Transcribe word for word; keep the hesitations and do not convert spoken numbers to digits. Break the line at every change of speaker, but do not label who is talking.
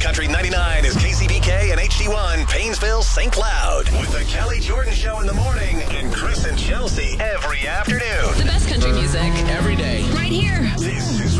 Country ninety-nine is K C B K and H D one, Painesville, Saint Cloud. With the Kelly Jordan Show in the morning and Chris and Chelsea every afternoon.
The best country music.
Every day.
Right here.
This is